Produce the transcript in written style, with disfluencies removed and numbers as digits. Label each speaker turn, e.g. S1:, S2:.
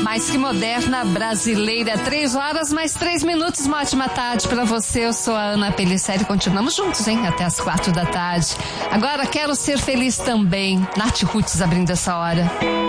S1: mais que moderna, brasileira. 3 horas mais 3 minutos, uma ótima tarde pra você. Eu sou a Ana Pelliceri, continuamos juntos, hein? Até as 4 da tarde. Agora quero ser feliz também. Nath Roots abrindo essa hora.